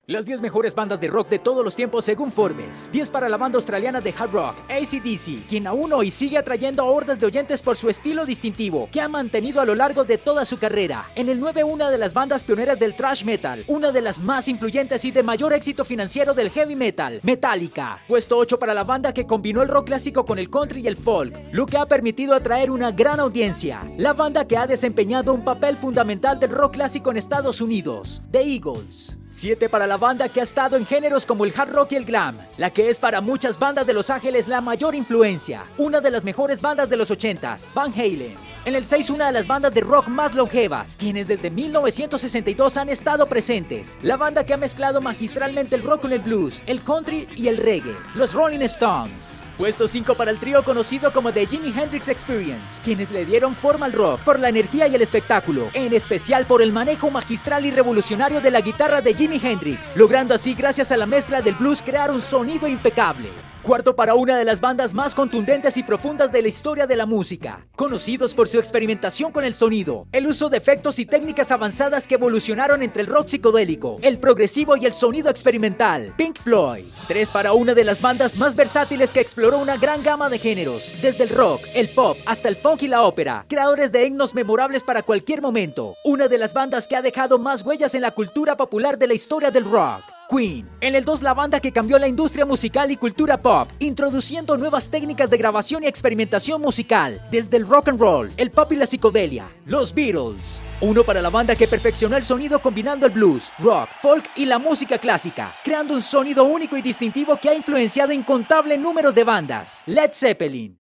Las 10 mejores bandas de rock de todos los tiempos según Forbes. 10 para la banda australiana de hard rock, AC/DC, quien aún hoy sigue atrayendo a hordas de oyentes por su estilo distintivo, que ha mantenido a lo largo de toda su carrera. En el 9, una de las bandas pioneras del thrash metal, una de las más influyentes y de mayor éxito financiero del heavy metal, Metallica. Puesto 8 para la banda que combinó el rock clásico con el country y el folk, lo que ha permitido atraer una gran audiencia. La banda que ha desempeñado un papel fundamental del rock clásico en Estados Unidos, The Eagles. 7 para la banda que ha estado en géneros como el hard rock y el glam, la que es para muchas bandas de Los Ángeles la mayor influencia, una de las mejores bandas de los 80s, Van Halen. En el 6, una de las bandas de rock más longevas, quienes desde 1962 han estado presentes, la banda que ha mezclado magistralmente el rock con el blues, el country y el reggae, los Rolling Stones. Puesto 5 para el trío conocido como The Jimi Hendrix Experience, quienes le dieron forma al rock por la energía y el espectáculo, en especial por el manejo magistral y revolucionario de la guitarra de Jimi Hendrix, logrando así, gracias a la mezcla del blues, crear un sonido impecable. Cuarto para una de las bandas más contundentes y profundas de la historia de la música, conocidos por su experimentación con el sonido, el uso de efectos y técnicas avanzadas que evolucionaron entre el rock psicodélico, el progresivo y el sonido experimental, Pink Floyd. 3 para una de las bandas más versátiles que exploró una gran gama de géneros, desde el rock, el pop, hasta el funk y la ópera, creadores de himnos memorables para cualquier momento, una de las bandas que ha dejado más huellas en la cultura popular de la historia del rock. Queen. En el 2, la banda que cambió la industria musical y cultura pop, introduciendo nuevas técnicas de grabación y experimentación musical, desde el rock and roll, el pop y la psicodelia. Los Beatles. 1 para la banda que perfeccionó el sonido combinando el blues, rock, folk y la música clásica, creando un sonido único y distintivo que ha influenciado incontable número de bandas. Led Zeppelin.